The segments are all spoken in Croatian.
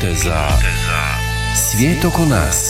Minute za svijet oko nas.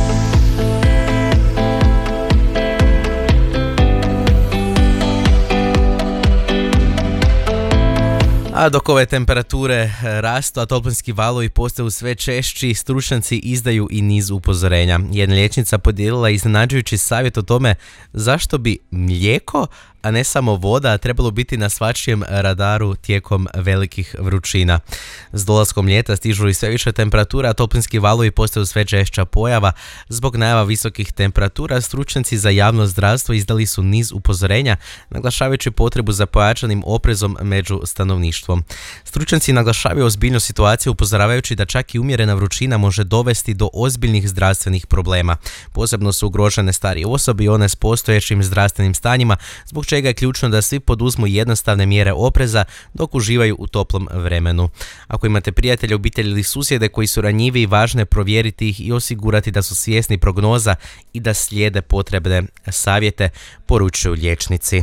A dok ove temperature rastu, a toplinski valovi postaju sve češći, stručnjaci izdaju i niz upozorenja. Jedna liječnica podijelila iznenađujući savjet o tome zašto bi mlijeko, a ne samo voda, trebalo biti na svačijem radaru tijekom velikih vrućina. S dolaskom ljeta stižu i sve više temperatura, a toplinski valovi postaju sve češća pojava. Zbog najava visokih temperatura, stručnjaci za javno zdravstvo izdali su niz upozorenja, naglašavajući potrebu za pojačanim oprezom među stanovništvom. Stručnjaci naglašavaju ozbiljnu situaciju, upozoravajući da čak i umjerena vrućina može dovesti do ozbiljnih zdravstvenih problema. Posebno su ugrožene starije osobe i one s postojećim zdravstvenim stanjima, zbog čega je ključno da svi poduzmu jednostavne mjere opreza dok uživaju u toplom vremenu. Ako imate prijatelje, obitelji ili susjede koji su ranjivi, važno je provjeriti ih i osigurati da su svjesni prognoza i da slijede potrebne savjete, poručuju liječnici.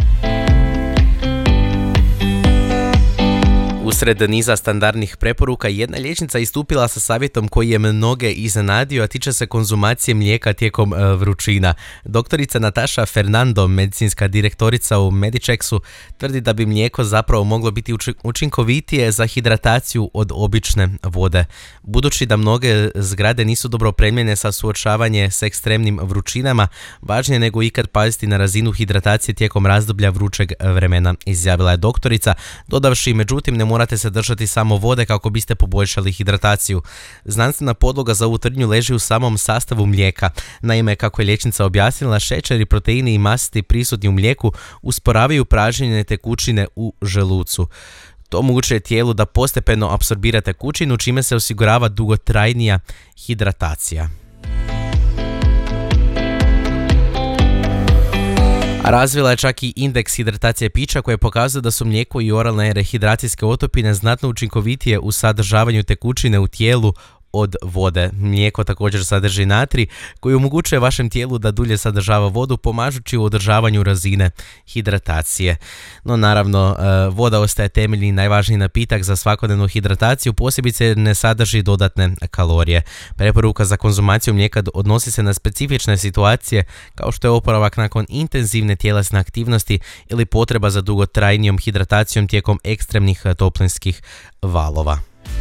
Usred niza standardnih preporuka, jedna liječnica istupila sa savjetom koji je mnoge iznenadio, a tiče se konzumacije mlijeka tijekom vrućina. Doktorica Nataša Fernando, medicinska direktorica u Medichexu, tvrdi da bi mlijeko zapravo moglo biti učinkovitije za hidrataciju od obične vode. Budući da mnoge zgrade nisu dobro opremljene sa suočavanje s ekstremnim vrućinama, važnije nego ikad paziti na razinu hidratacije tijekom razdoblja vrućeg vremena, izjavila je doktorica, dodavši međutim ne morate se držati samo vode kako biste poboljšali hidrataciju. Znanstvena podloga za ovu tvrdnju leži u samom sastavu mlijeka. Naime, kako je liječnica objasnila, šećeri, proteini i masti prisutni u mlijeku usporavaju pražnjenje tekućine u želucu. To omogućuje tijelu da postepeno apsorbira tekućinu, čime se osigurava dugotrajnija hidratacija. Razvila je čak i indeks hidratacije pića koje pokazuje da su mlijeko i oralne rehidracijske otopine znatno učinkovitije u sadržavanju tekućine u tijelu od vode. Mlijeko također sadrži natrij koji omogućuje vašem tijelu da dulje sadržava vodu, pomažući u održavanju razine hidratacije. No naravno, voda ostaje temeljni i najvažniji napitak za svakodnevnu hidrataciju, posebice ne sadrži dodatne kalorije. Preporuka za konzumaciju mlijeka odnosi se na specifične situacije kao što je oporavak nakon intenzivne tjelesne aktivnosti ili potreba za dugotrajnijom hidratacijom tijekom ekstremnih toplinskih valova.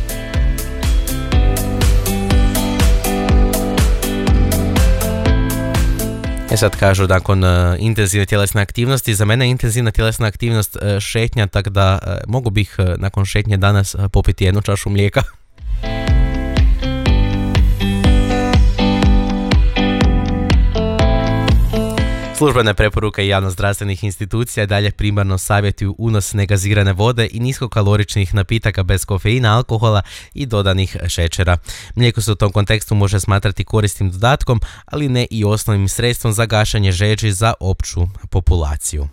Sad kažu nakon intenzivne tjelesne aktivnosti, za mene je intenzivna tjelesna aktivnost šetnja, tako da mogu bih nakon šetnje danas popiti jednu čašu mlijeka. Službene preporuke javnozdravstvenih institucija dalje primarno savjetuju unos negazirane vode i niskokaloričnih napitaka bez kofeina, alkohola i dodanih šećera. Mlijeko se u tom kontekstu može smatrati korisnim dodatkom, ali ne i osnovnim sredstvom za gašenje žeđi za opću populaciju.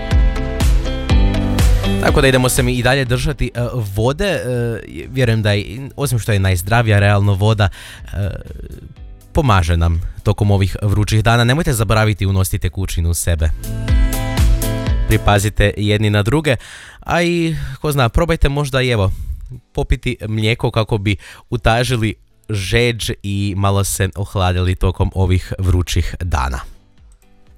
Tako da idemo se mi i dalje držati vode. Vjerujem da je, osim što je najzdravija, realno voda pomaže nam tokom ovih vrućih dana. Nemojte zaboraviti unositi tekućinu u sebe. Pripazite jedni na druge, a i ko zna, probajte možda i popiti mlijeko kako bi utažili žeđ i malo se ohladili tokom ovih vrućih dana.